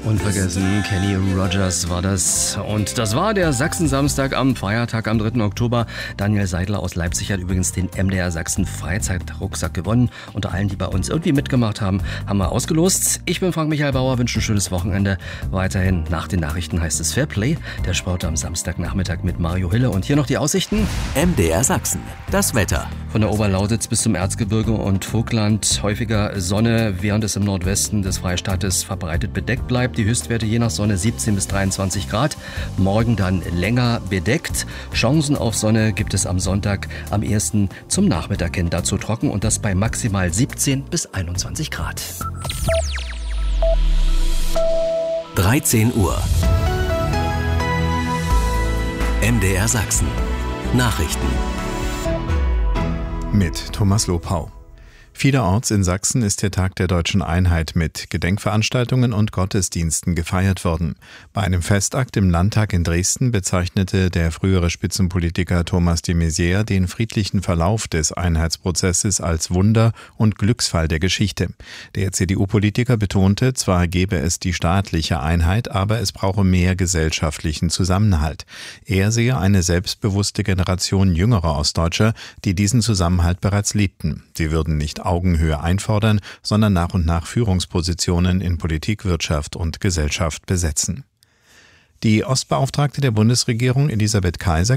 Unvergessen, Kenny Rogers war das. Und das war der Sachsen-Samstag am Feiertag am 3. Oktober. Daniel Seidler aus Leipzig hat übrigens den MDR Sachsen Freizeitrucksack gewonnen. Unter allen, die bei uns irgendwie mitgemacht haben, haben wir ausgelost. Ich bin Frank-Michael Bauer, wünsche ein schönes Wochenende. Weiterhin nach den Nachrichten heißt es Fairplay. Der Sport am Samstagnachmittag mit Mario Hille. Und hier noch die Aussichten. MDR Sachsen, das Wetter. Von der Oberlausitz bis zum Erzgebirge und Vogtland häufiger Sonne, während es im Nordwesten des Freistaates verbreitet bedeckt bleibt. Die Höchstwerte je nach Sonne 17 bis 23 Grad. Morgen dann länger bedeckt. Chancen auf Sonne gibt es am Sonntag am ehesten zum Nachmittag hin. Dazu trocken und das bei maximal 17 bis 21 Grad. 13 Uhr. MDR Sachsen. Nachrichten. Mit Thomas Lopau. Vielerorts in Sachsen ist der Tag der Deutschen Einheit mit Gedenkveranstaltungen und Gottesdiensten gefeiert worden. Bei einem Festakt im Landtag in Dresden bezeichnete der frühere Spitzenpolitiker Thomas de Maizière den friedlichen Verlauf des Einheitsprozesses als Wunder und Glücksfall der Geschichte. Der CDU-Politiker betonte, zwar gebe es die staatliche Einheit, aber es brauche mehr gesellschaftlichen Zusammenhalt. Er sehe eine selbstbewusste Generation jüngerer Ostdeutscher, die diesen Zusammenhalt bereits liebten. Sie würden nicht Augenhöhe einfordern, sondern nach und nach Führungspositionen in Politik, Wirtschaft und Gesellschaft besetzen. Die Ostbeauftragte der Bundesregierung Elisabeth Kaiser